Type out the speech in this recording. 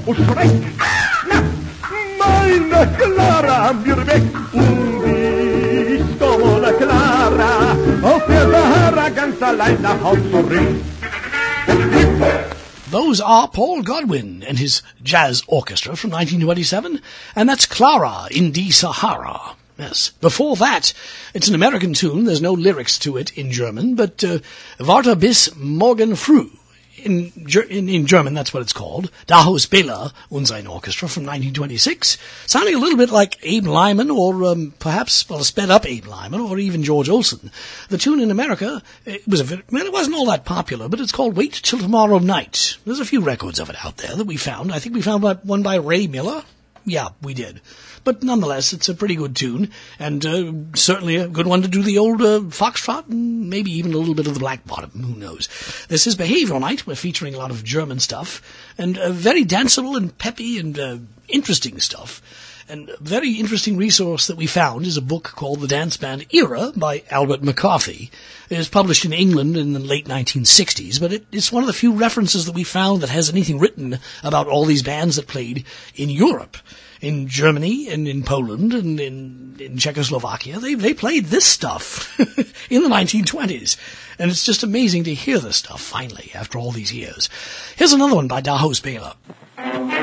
und Schreck. Na, meine Clara am Bierbeck und ich komme Clara auf der Sahara ganz allein nach Haus zurück. Those are Paul Godwin and his jazz orchestra from 1927, and that's Clara in die Sahara. Yes. Before that, it's an American tune. There's no lyrics to it in German, but Warte bis morgen früh. In German, that's what it's called. Dahus Bela und sein Orchestra from 1926. Sounding a little bit like Abe Lyman or perhaps, well, a sped-up Abe Lyman or even George Olsen. The tune in America, it wasn't all that popular, but it's called Wait Till Tomorrow Night. There's a few records of it out there that we found. I think we found one by Ray Miller. Yeah, we did. But nonetheless, it's a pretty good tune, and certainly a good one to do the old foxtrot, and maybe even a little bit of the Black Bottom, who knows. This is Behavioral Night. We're featuring a lot of German stuff, and very danceable and peppy and interesting stuff. And a very interesting resource that we found is a book called The Dance Band Era by Albert McCarthy. It was published in England in the late 1960s, but it's one of the few references that we found that has anything written about all these bands that played in Europe. In Germany and in Poland and in Czechoslovakia, they played this stuff in the 1920s. And it's just amazing to hear this stuff, finally, after all these years. Here's another one by Dahus Bela.